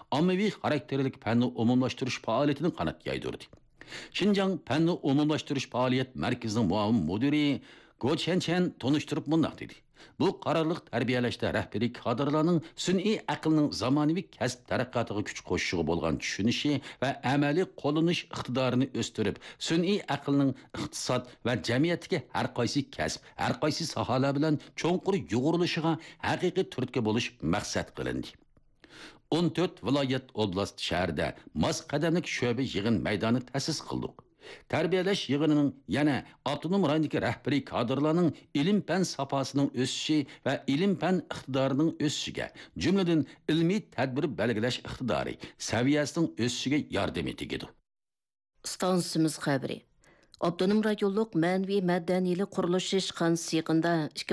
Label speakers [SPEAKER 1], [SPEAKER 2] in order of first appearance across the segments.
[SPEAKER 1] ommaviy xarakterlik fanni umumlashtirish faoliyatini qanot yaydirdi. Şinjan fanni umumlashtirish faoliyat markazining muavin mudiri Go Chen tonuşturup bundoq dedi. Bu qarorliq tarbiyalashda rahbariy kadrlarning sun'iy aqlning zamonaviy kasb taraqqiyotiga kuch qo'shishiga bo'lgan tushunishi va amaliy qo'llanish iqtidorini o'stirib, sun'iy aqlning iqtisod va jamiyatdagi har qaysi kasb, har qaysi sohalar bilan cho'nqur yo'g'rilishiga haqiqiy turtki bo'lish maqsad qilindi. 14 viloyat oblast shahrida mos qadamlik sho'ba yig'in maydoni ta'sis qildik. Tarbiyalash yig'inining yana avtonom rayondagi rahbariy kadrlarning ilm-fan safosining o'sishi va ilm-fan iqtidorining o'sishiga, jumladan ilmiy tadbir belgilash iqtidori saviyasining o'sishiga yordam etdi.
[SPEAKER 2] Stansimiz xabari. Avtonom rayonluq ma'naviy madaniylik qurilish ishxonasi yig'inida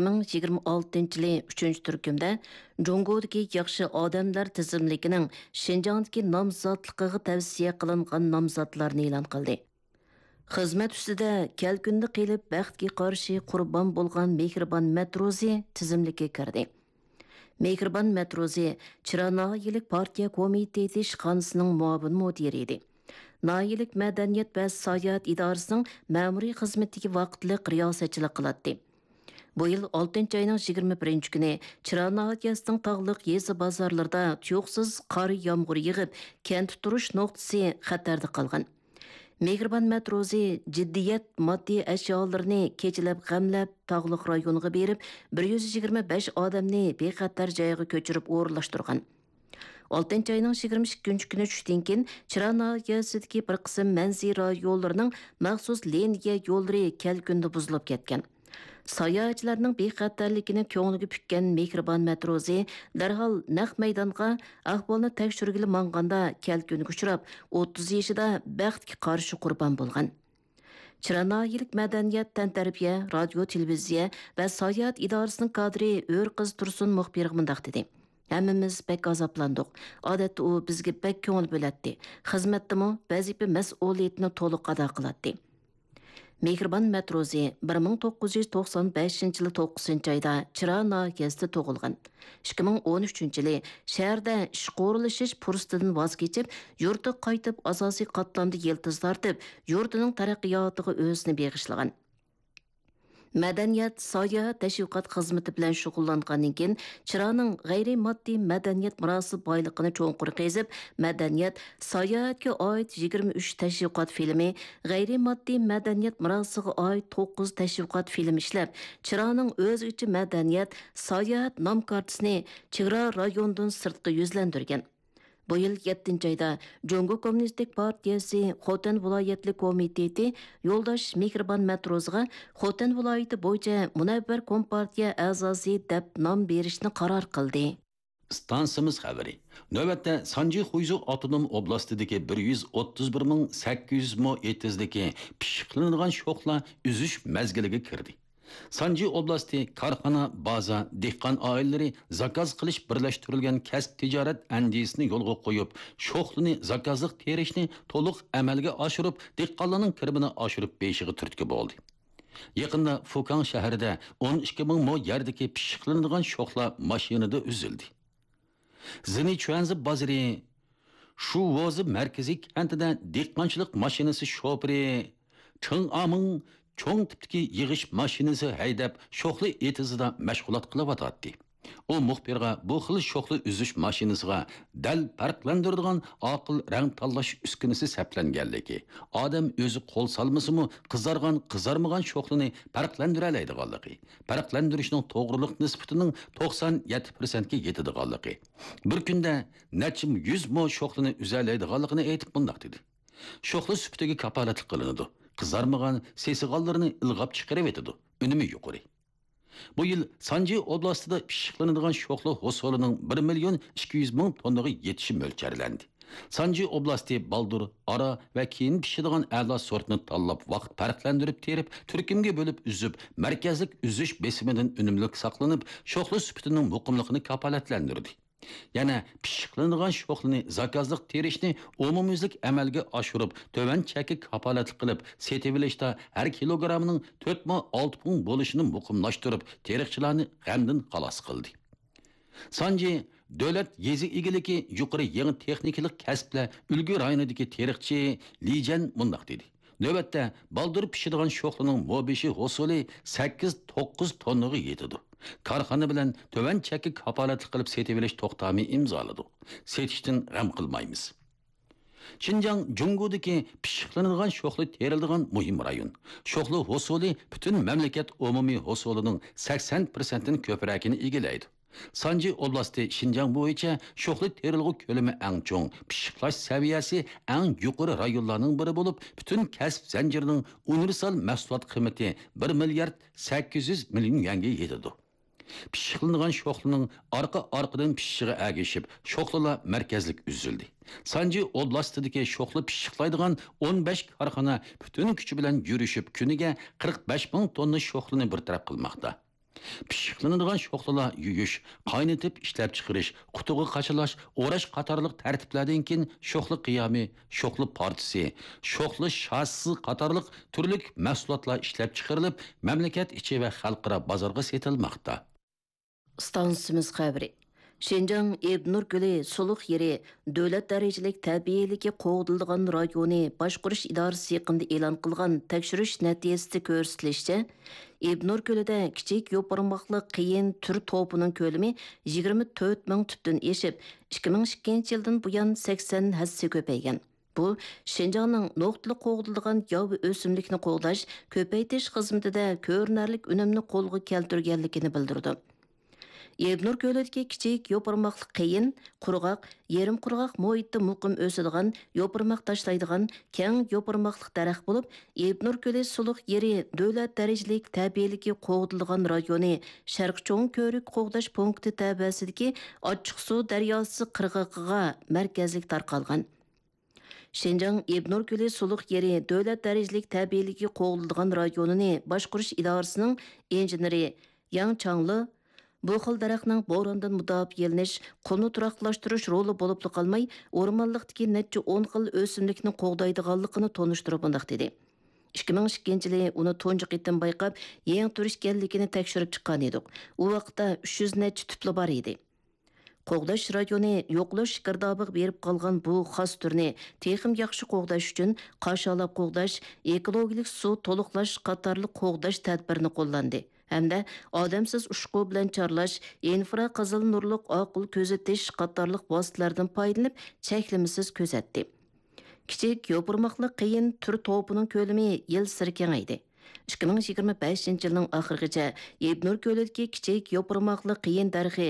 [SPEAKER 2] 2026 yil 3-turkumda Jongodagi yaxshi odamlar tizimligining Shinjongdagi nomzodligiga tavsiya qilingan nomzodlarni e'lon qildi. Xizmat ustida kelkunda qilib baxtga qarshi qurbon bo'lgan Mehribon Matrozi tizimligiga kirdi. Mehribon Matrozi Chiranoyilik partiya komiteti ishxonasining muavin mudiri edi. Nayilik madaniyat va sayohat idorasining ma'muriy xizmatiga vaqtliq riyosatchilik qiladi. Bu yil 6-oyning 21 kuni Chiranoyasining tog'liq yezi bozorlarida tuyuqsiz qor yomg'ir yig'ib, kent turish nuqtasi xatarda qolgan. Mehribon Matrozi jiddiyat moddiy ashyolarni kechilab g'amlab tog'liq rayonga berib 125 odamni bexatar joyga ko'chirib o'rinlashtirgan. 6-oyning 22 kuni tushdan keyin Chiranoyasidagi bir qism manzira yo'llarining maxsus liniya yo'llari kelkunda buzilib ketgan. Sayohatchilarning bexatarligini ko'ngliga pukkan Mehribon Matrozi darhol naq maydonga ahvolni tekshirgili manganda kelkunga uchrab 30 yoshida baxtga qarshi qurbon bo'lgan. Chiranoyilik madaniyat tantarbiya, radio, televiziya va sayohat idorasining kadri O'rqiz Tursun muxbiri mundaq dedi. Hammamiz bek azoblandik. Odatda u bizga bek ko'ngil bo'ladi. Xizmatdimi vazifa mas'uliyatini to'liq ado qiladi. Mehribon Matrozi 1995 yili 9-oyda Chiranoyasida tug'ilgan. 2013 yili shaharda ish qo'rilishish fursatidan voz kechib, yurtga qaytib asosiy qatlamda yildiz tortib, yurtining taraqqiyotiga o'zini bag'ishlagan. Madaniyat sayohat tashviqot xizmati bilan shug'ullangandan keyin Chiraning g'ayri moddiy madaniyat mirosi boyligini cho'nqur qezib, madaniyat sayohatga oid 23 tashviqot filmi, g'ayri moddiy madaniyat mirosiga oid 9 tashviqot film ishlab, Chiraning o'zgacha madaniyat sayohat nom kartasini chegara rayondan sirtqa yuzlantirgan. Bu yil 7-oyda Jongo Kommunistik partiyasi Xotan viloyatlik komiteti yo'ldosh Mehribon Matroziga Xotan viloyati bo'yicha munavvar kompartiya a'zosi deb nom berishni qaror qildi.
[SPEAKER 1] Stansimiz xabari. Navbatda Sanji Xuyzu avtonom oblastidagi 131.800 mo etizligi pishiqlangan sho'xlar uzish mazgiliga kirdi. Sanji oblasti korxona, baza, dehqon oilalari zakaz qilish birlashtirilgan kasb tijorat andisini yo'lga qo'yib, sho'xlini zakazliq terishni to'liq amalga oshirib, dehqonlarning kirimini oshirib beshiga turtki bo'ldi. Yaqinda Fukan shahrida 12.000 mo yerdagi pishiqlanadigan sho'xlar mashinada uzildi. Zini Chuanzi bozori shu vozi markaziy kentida dehqonchilik mashinasi shofiri Cheng Aming cho'ng tipdagi yig'ish mashinasi haydab sho'xli etizida mashg'ulot qilyotdi. U muxbirga bu xil sho'xli uzish mashinasiga dal farqlantiradigan aql rang tanlash uskunasi saplanganligi, odam o'zi qo'l solmasimi qizargan, qizarmagan sho'xlini farqlantira oladiganligi, farqlantirishning to'g'riliq nisbatining 97% ga yetadiganligi, bir kunda necha 100 mo sho'xlini uzalaydiganligini aytib bundoq dedi. Sho'xli sufatiga kapolatlik qilinadi. Qızarmagan sesigallarını ilgap çıkarıp etidi. Önümü yukarı. Bu yıl Sanji oblastida pishiqlanadigan sho'xli ho'solining 1.200.000 tonnaga yetishi mo'ljallanadi. Sanji oblasti baldur, ara va keyin pishadigan a'lo sortni tanlab vaqt farqlantirib terib, turkumga bo'lib uzib, markazlik uzish besimidan unumli saqlanib, sho'xli sufatining muqimligini kapolatlantirdi. Yana pishiqlanadigan sho'xlini zakazliq terishni umumyuzlik amalga oshirib, to'van chaki kapolatlik qilib, setivilishda har kilogrammining 4.6 pun bo'lishini muqimlashtirib, teriqchilarni g'amdan xalos qildi. Sanji Davlat yezi egiligi yuqori yangi texnikalik kasblar ulgu rayonidagi tarixchi Lijan mundaq dedi. Növbətdə baldır pişidigan şoxluның mobeşi hosuli 8-9 tonnuğa yetidi. Karxana bilan tövən çəki kapalatlı qılıb setiviliş toxtamı imzaladı. Setişdən g'am qılmaymiz. Şinjan Cungu'daki pişiqlanılan şoxlu terildiğin muhim rayon. Şoxlu hosuli bütün memleket umumi hosulunun 80%'in köpürakini ilgileydi. Sanji oblasti Şinjan bo'yicha şoxlu terilg'u ko'lami eng cho'ng, pishiqlash saviyasi eng yuqori rayonlarning biri bo'lib, butun kasb zanjirining universal mahsulot qiymati 1 milliard 800 million yuanga yetadi. Pishiqlangan şoxluning arqadan pishishiga agishib, şoxlular markazlik uzildi. Sanji oblastidagi şoxlu pishiqlaydigan 15 korxona butun kuchi bilan yurishib, kuniga 45 ming tonna şoxluni bir taraf qilmoqda. Pishiqlanadigan şoxlular yuyish, qaynatib ishlab chiqarish, qutiga qachilash, o'rash qatorliq tartiblardan keyin şoxlu qiyomi, şoxlu partisi, şoxlu shassisi qatorliq turli mahsulotlar ishlab chiqarilib, mamlakat ichi va xalqaro bozorga setilmoqda.
[SPEAKER 2] Stansimiz xabari. Şinjan Ebnur Gölü suluq yeri dövlət dərəcəlik təbiiyligi qoğdildiğan rayoni başqurish idarəsi yaqında e'lon qilgan tekshirish natijasida ko'rsatilishicha, Ebnur Gölüdə kichik yo'parmoqli qiyin tur to'pining ko'lami 24 ming tüpdən eşib, 2002 yildan buyon 80 hassa ko'paygan. Bu, Şinjanның noqtali qo'g'dildigan yovi o'simlikni qo'g'dash, ko'paytirish xizmatida ko'rinarlik unumni qo'lga keltirganligini bildirdi. Ebnur Gölüdəki kiçik yoparmaqlı qiyin, qurğaq, yerim qurğaq muhitdə muqim ösüdigan, yoparmaq taşlaydigan, keng yoparmaqlıq daraxt bo'lib, Ebnur Gölü suluq yeri dövlət dərəcəlik təbiiyligi qoğdildigan rayoni Şərq cho'ng ko'rik qo'g'dash punkti təbəsidagi Ochiqsuv daryosi qirg'og'iga markazlik tarqalgan. Şinjan Ebnur Gölü suluq yeri dövlət dərəcəlik təbiiyligi qo'g'dildigan rayonini boshqarish idorasining injeneri Yang Changli bu xil daraxtning bo'rondan mudofaa yelinish, qulni turaqlashtirish roli bo'lib qolmay, o'rmonliqdagi necha 10 xil o'simlikni qo'g'daydiganligini tonishtirib bundoq dedi. 2002 yili uni tunji qitim bayqab, yangi tur ekanligini tekshirib chiqqan edik. U vaqtda 300 necha tupli bor edi. Qo'g'dash rayoni yo'qlash girdobig berib qolgan bu xos turni texim yaxshi qo'g'dash uchun qashalab qo'g'dash, ekologik suv to'liqlash qatorli qo'g'dash tadbirini qo'llandi. Hamda odamsiz ushqu bilan chorlash, infra qizil nurliq oqil ko'zatish qatorliq vositalardan foydalanib, cheklimisiz ko'zatdi. Kichik yo'pirmoqli qiyin tur to'pining ko'lami yil sir kengaydi. 2025 yilning oxirigacha Ebnur Gölüdəki kichik yo'pirmoqli qiyin darxi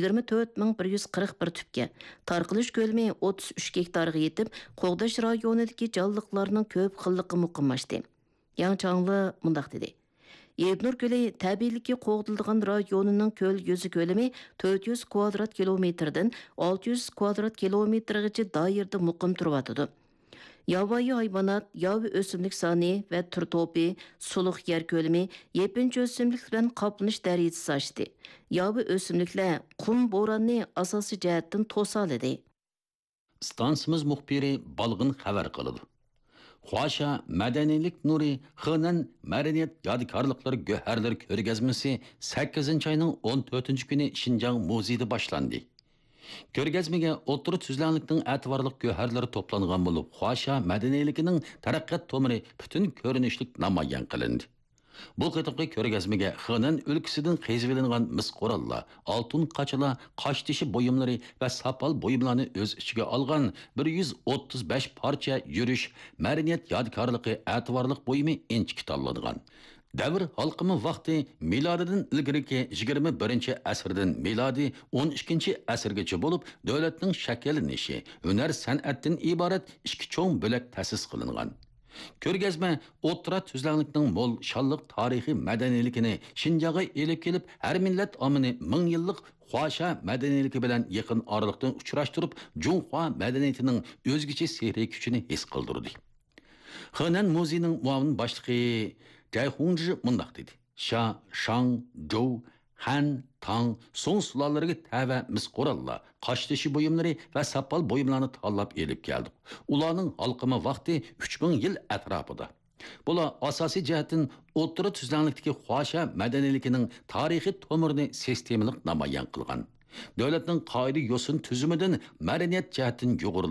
[SPEAKER 2] 24141 tüpga, tarqilish ko'lami 33 gektarga yetib, qo'g'dash rayonidagi jonliqlarning ko'p xilligi muqimlashdi. Yang Changli mundaq dedi. Ebnur Gölü təbiiyligi qoğdildiğan rayonunun köl yüzü ko'lami 400 kvadrat kilometrdən 600 kvadrat kilometrgacha doirada muqim turibdi. Yovvoyi hayvonot, yovi o'simlik soni va tur to'pi, suluq yer ko'lami, yepinchi o'simlik bilan qoplanish darajasi oshdi. Yovi o'simliklar qum bo'ronni asosiy jihatdan to'soladi.
[SPEAKER 1] Stansimiz muxbiri balg'in xabar qiladi. Xuaşa Madanilik Nuri Xınan Madaniyat Yadikarlıkları Göherleri Körgezmesi 8. ayının 14. günü Şinjan Muzey'de başlandı. Körgezmege oturu tüzlenlikten etibarlık göherleri toplanğan bulup, Xuaşa Madanilikinin taraqqat tomiri bütün körünüşlük namayan qılındı. Bu qitimqi ko'rgazmaga Xınan ülkəsidən qezvilingan mis qorallar, altun qaçılar, qaş dişi boyumları və sapal boyumlarını öz içige alğan 135 parça yürüş, madaniyat yadikarlığı etibarlıq boyumu inçiki tanlanğan. Davr halqımı vaqti miladidan ilgiriki 21. asrdan miladi 12. asrgacha bo'lib, davlatning shakllanishi, hunar san'atdan iborat ikki cho'ng bo'lak ta'sis qilingan. Ko'rgazma o'tira tuzlanlikning mo'l shonliq tarixiy madaniyaligini Shinjaga elib kelib, har millat omini 1000 yillik Xuaşa madaniyaligi bilan yaqin oraliqdan uchrashtirib, Junhua madaniyatining o'zgacha sehriy kuchini his qildirdi. Xınan muzeyining muavin boshlig'i Jay Hongzhi mundaq dedi. Sha, Shang, Zhou, Han, Tang, Song sulalariga tava mis qorallar, qaştishi buyumlari va sapal buyumlarni tanlab elib keldik. Ularning halqimi vaqti 3000 yil atrofida. Bular asosiy jihatdan o'ttira tuzlanlikdagi Xuaşa madaniyaligining tarixiy tomirini sistemalik namoyon qilgan. Davlatning qoida yo'sin tuzimidan madaniyat jihatdan